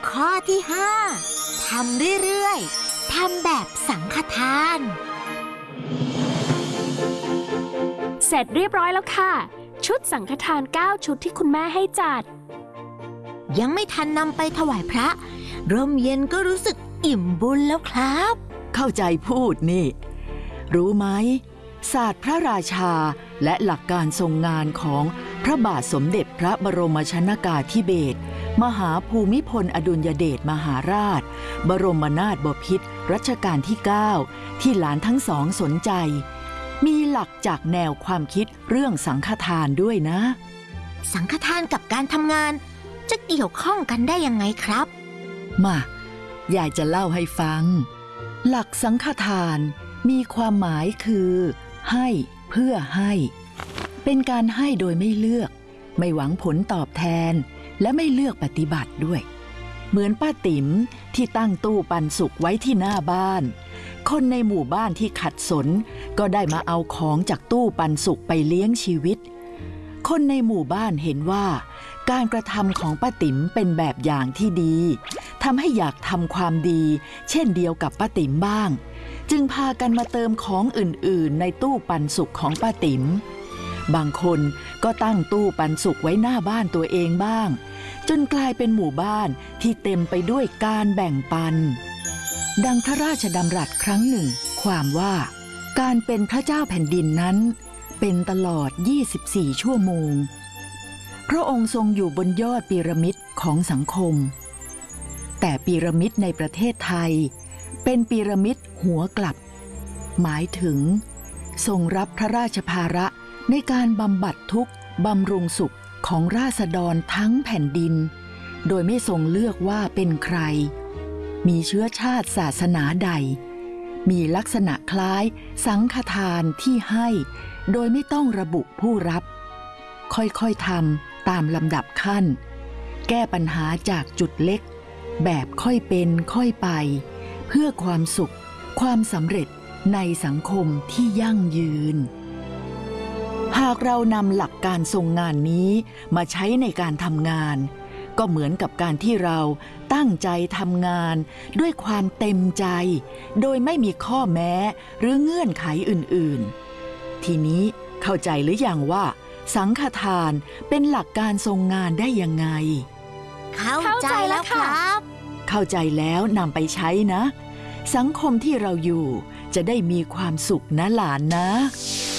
ข้อที่ 5 ทำเรื่อยๆ ทำแบบสังฆทานเสร็จเรียบร้อยแล้วค่ะชุดสังฆทาน9 ชุดที่คุณแม่ให้จัดยังไม่ทันนำไปถวายพระร่มเย็นก็รู้สึกอิ่มบุญแล้วครับเข้าใจพูดนี่รู้ไหมศาสตร์พระราชาและหลักการทรงงานของพระบาทสมเด็จพระบรมชนกาธิเบศรมหาภูมิพลอดุลยเดชมหาราชบรมนาถบพิตรรัชกาลที่ 9ที่หลานทั้งสองสนใจมีหลักจากแนวความคิดเรื่องสังฆทานด้วยนะสังฆทานกับการทำงานจะเกี่ยวข้องกันได้ยังไงครับมายายจะเล่าให้ฟังหลักสังฆทานมีความหมายคือให้เพื่อให้เป็นการให้โดยไม่เลือกไม่หวังผลตอบแทนและไม่เลือกปฏิบัติด้วยเหมือนป้าติ๋มที่ตั้งตู้ปันสุกไว้ที่หน้าบ้านคนในหมู่บ้านที่ขัดสนก็ได้มาเอาของจากตู้ปันสุกไปเลี้ยงชีวิตคนในหมู่บ้านเห็นว่าการกระทำของป้าติ๋มเป็นแบบอย่างที่ดีทำให้อยากทำความดีเช่นเดียวกับป้าติ๋มบ้างจึงพากันมาเติมของอื่นๆในตู้ปันสุกของป้าติ๋มบางคนก็ตั้งตู้ปันสุกไว้หน้าบ้านตัวเองบ้างจนกลายเป็นหมู่บ้านที่เต็มไปด้วยการแบ่งปันดังพระราชดำรัสครั้งหนึ่งความว่าการเป็นพระเจ้าแผ่นดินนั้นเป็นตลอด24ชั่วโมงพระองค์ทรงอยู่บนยอดพีระมิดของสังคมแต่พีระมิดในประเทศไทยเป็นพีระมิดหัวกลับหมายถึงทรงรับพระราชภาระในการบำบัดทุกข์บำรุงสุขของราษฎรทั้งแผ่นดินโดยไม่ทรงเลือกว่าเป็นใครมีเชื้อชาติศาสนาใดมีลักษณะคล้ายสังฆทานที่ให้โดยไม่ต้องระบุผู้รับค่อยๆทำตามลำดับขั้นแก้ปัญหาจากจุดเล็กแบบค่อยเป็นค่อยไปเพื่อความสุขความสำเร็จในสังคมที่ยั่งยืนหากเรานำหลักการทรงงานนี้มาใช้ในการทำงานก็เหมือนกับการที่เราตั้งใจทำงานด้วยความเต็มใจโดยไม่มีข้อแม้หรือเงื่อนไขอื่นๆทีนี้เข้าใจหรือยังว่าสังฆทานเป็นหลักการทรงงานได้ยังไงเข้าใจแล้วครับเข้าใจแล้วนำไปใช้นะสังคมที่เราอยู่จะได้มีความสุขนะหลานนะ